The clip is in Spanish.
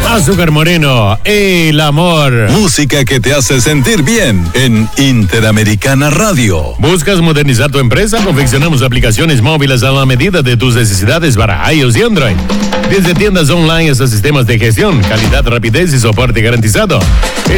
Azúcar Moreno, el amor. Música que te hace sentir bien en Interamericana Radio. ¿Buscas modernizar tu empresa? Confeccionamos aplicaciones móviles a la medida de tus necesidades para iOS y Android. Desde tiendas online hasta sistemas de gestión, calidad, rapidez y soporte garantizado.